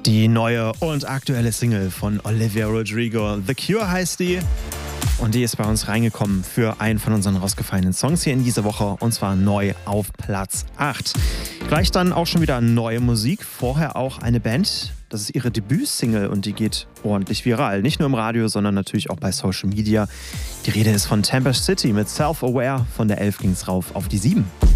Die neue und aktuelle Single von Olivia Rodrigo, The Cure heißt die. Und die ist bei uns reingekommen für einen von unseren rausgefallenen Songs hier in dieser Woche. Und zwar neu auf Platz 8. Gleich dann auch schon wieder neue Musik. Vorher auch eine Band. Das ist ihre Debütsingle und die geht ordentlich viral. Nicht nur im Radio, sondern natürlich auch bei Social Media. Die Rede ist von Tempest City mit Self-Aware. Von der 11 ging es rauf auf die 7.